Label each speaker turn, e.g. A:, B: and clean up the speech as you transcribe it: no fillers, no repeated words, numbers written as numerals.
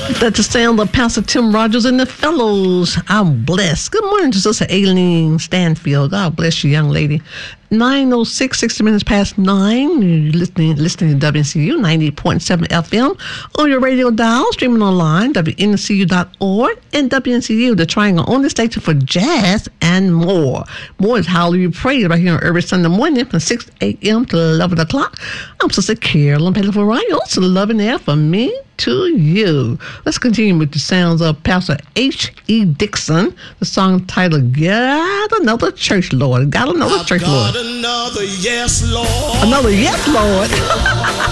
A: That's the sound of Pastor Tim Rogers and the fellows. I'm blessed. Good morning to Sister Aileen Stanfield. God bless you, young lady. 9:06, 60 minutes past 9. You're listening to WNCU 90.7 FM on your radio dial, streaming online, WNCU.org, and WNCU, the triangle only station for jazz and more. More is Hallelujah Praise right here on every Sunday morning from 6 a.m. to 11 o'clock. I'm Sister Carolyn Pelifarayo, so love and air from me to you. Let's continue with the sounds of Pastor H.E. Dixon. The song titled, Got Another Church, Lord. Got another church, Lord.
B: Another yes, Lord.
A: Another yes, Lord.